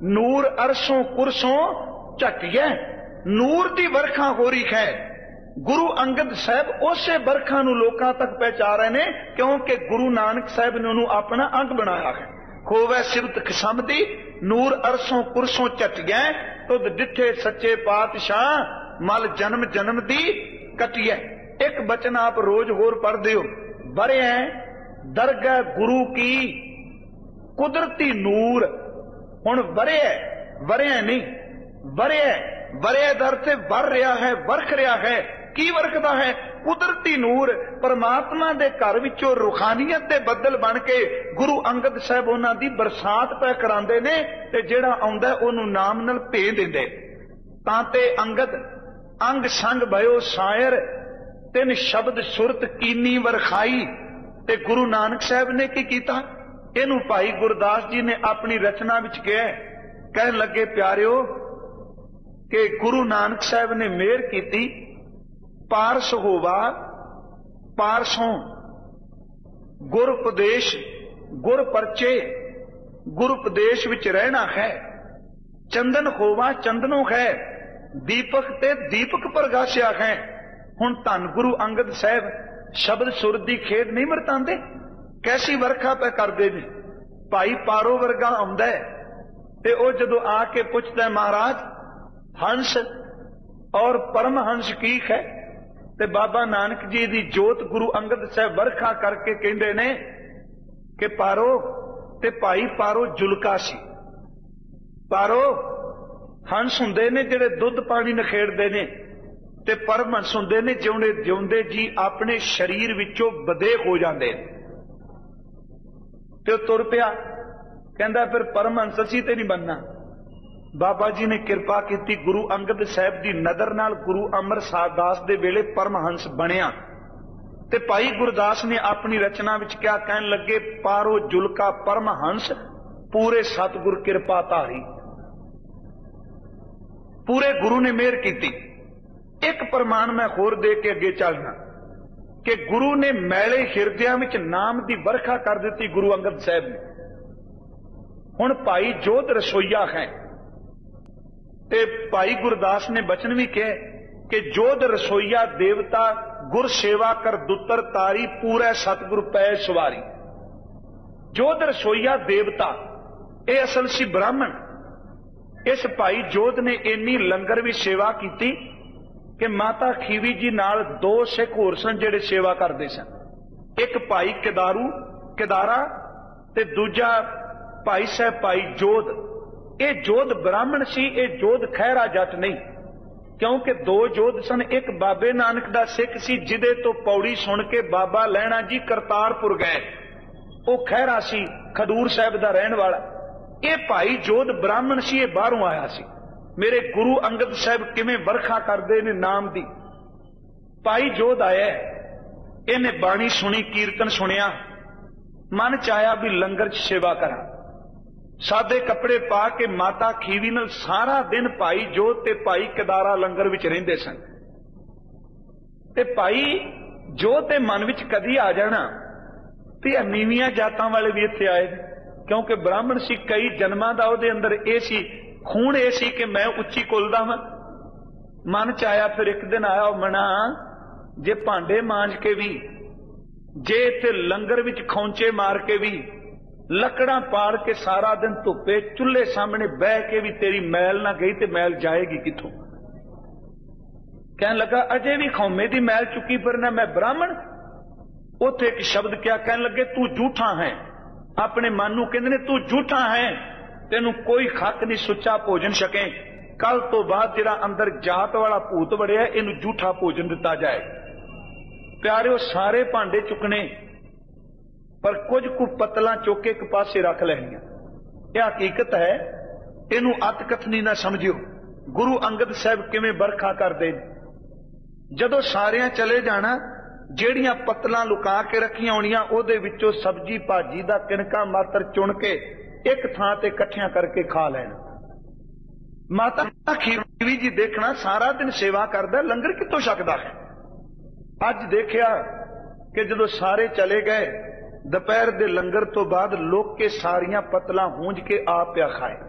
ਨੂਰ ਅਰਸ਼ੋਂ ਕੁਰਸੋਂ ਝਟਿਐ। ਨੂਰ ਦੀ ਵਰਖਾ ਹੋ ਰਹੀ ਹੈ। गुरु अंगद साहब उसे बरखा नूं लोकां तक पहुंचा रहे ने, क्योंकि गुरु नानक साहब ने उन्होंने अपना अंग बनाया है। खोवै सिबत किस्म दी नूर अरसों कुरसों झटिए, तुद डिठे सच्चे पातशाह मल जन्म जन्म दी कटिए। एक बचन आप रोज होर पढ़दे हो, बरे दरगाह गुरु की कुदरती नूर। हुण बरे नहीं, बरे दर से वर रहा है, वर्ख रहा है। की वर्खदा है? कुदरती नूर। परमात्मा दे घर विचों रूहानियत दे बदल बन के गुरु अंगद साहब उन्हां दी बरसात पै करांदे ने, ते जिहड़ा आउंदा ओनू नाम नाल भेज दिंदे। तां ते अंगद अंग संग भयो शायर, तिन शब्द सुरत कीनी वरखाई। ते गुरु नानक साहब ने की कीता? इहनू भाई गुरदास जी ने अपनी रचना विच कहा, कहन लगे प्यारिओ कि गुरु नानक साहब ने मेहर की, पारस होवा पारसों गुर उपदेश गुर परचे, गुर उपदेश विच रहना है। चंदन होवा चंदनों है, दीपक ते दीपक प्रगासिया है। हुण धन गुरु अंगद साहब शब्द सुर दी खेड नहीं वरतांदे, कैसी वर्खा पे करदे ने। भाई पारो वर्गा आउंदा है ते ओ जदों आके पुछदा है महाराज हंस और परमहंस की है, ते बाबा नानक जी दी जोत गुरु अंगद साहब वर्खा करके कहंदे ने कि पारो ते भाई पारो जुलका सी। पारो हंस हुंदे ने जिहड़े दुध पानी नखेड़दे ने, ते परमहंस हुंदे ने जिउंदे जिउंदे जी अपने शरीर विचों बदे हो जांदे। ते तुर पिया, कहंदा फिर परमहंस असीं ते नहीं बनना। बाबा जी ने कृपा की, गुरु अंगद साहब की नदर नाल गुरु अमरदास दास दे वेले परमहंस बनिया। ते भाई गुरदास ने अपनी रचना विच क्या कहन लगे, पारो जुलका परमहंस पूरे सतगुर कृपा धारी। पूरे गुरु ने मेहर की। एक प्रमाण मैं होर दे के अगे चलना कि गुरु ने मैले हिरदियां विच नाम की वर्खा कर दी गुरु अंगद साहब ने। हुण भाई जोध रसोईया है, ते भाई गुरदास ने बचन भी कहे कि जोध रसोईया देवता गुर सेवा कर दुतर तारी, पूरे सतगुर पै सवारी। जोध रसोईया देवता ये असल सी ब्राह्मण। इस भाई जोध ने इन्नी लंगर भी सेवा की कि माता खीवी जी नाल दो सिख होर सन जिहड़े सेवा करते सन। एक भाई किदारा ते दूजा भाई साहब भाई जोध। ये जोध ब्राह्मण सी, ये जोध खैरा जट नहीं, क्योंकि दो जोध सन। एक बाबे नानक दा सिख सी जिदे तो पौड़ी सुन के बाबा लैणा जी करतारपुर गए, वो खैरा सी, खडूर साहब दा रहन वाला। ये भाई जोध ब्राह्मण सी, ये बाहरों आया सी। मेरे गुरु अंगद साहब किवें वर्खा करदे ने नाम दी। भाई जोध आया, इन्हें बाणी सुनी, कीर्तन सुनिया, मन च आया भी लंगर च सेवा करा। सादे कपड़े पा के माता खीवी नाल सारा दिन भाई जोध ते भाई किदारा लंगर विच रहिंदे सन। ते भाई जोध दे मन विच कदी आ जाना भी नीवियां जातां वाले भी इत्थे आए, क्योंकि ब्राह्मण सी, कई जन्मां दा उहदे अंदर ये सी खून, ये सी कि मैं उच्ची कुल दा हां। मन च आया, फिर एक दिन आया मना, जे भांडे मांज के भी, जे इत्थे लंगर विच खौंचे मार के भी, लकड़ा पाड़ के सारा दिन धुप्पे चुल्हे सामने बह के भी तेरी मैल ना गई, ते मैल जाएगी किथों? कहने लगा अजे भी खौमे दी मैल चुकी फिरना, मैं ब्राह्मण। उथे एक शब्द क्या कहने लगे, तू झूठा है। अपने मन नूं कहंदे ने तू झूठा है, तेनू कोई खक नहीं सुच्चा भोजन छके। कल तो बाद जिहड़ा अंदर जात वाला भूत वड़िया, इनू झूठा भोजन दिता जाए। प्यारिओ सारे भांडे चुकने, पर कुछ कु पतला चुक के एक पासे रख लैनिया। यह हकीकत है, इनू अत कथनी ना समझियो। गुरु अंगद साहब किवें बरखा करदे, जदों सारियां चले जाना, ਜਿਹੜੀਆਂ पत्तलां लुका के रखियां होणियां ਉਹਦੇ ਵਿੱਚੋਂ सब्जी भाजी ਦਾ किनका मात्र चुन के एक थां ते इकट्ठियां करके खा लेना। माता खीवी जी देखना सारा दिन सेवा करदा, लंगर कितों छकदा है। अज देखिया कि जदों सारे चले गए, दोपहर दे लंगर तो बाद लोग के सारियां पत्तलां हूंज के आप पिया खाए।